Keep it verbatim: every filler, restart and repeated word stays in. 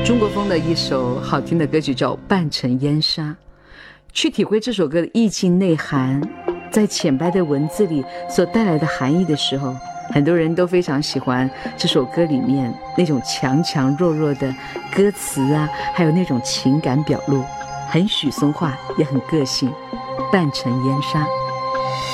中国风的一首好听的歌曲叫《半城烟沙》。去体会这首歌的意境内涵，在浅白的文字里所带来的含义的时候，很多人都非常喜欢这首歌里面那种强强弱弱的歌词啊，还有那种情感表露，很许嵩化，也很个性。半城烟沙。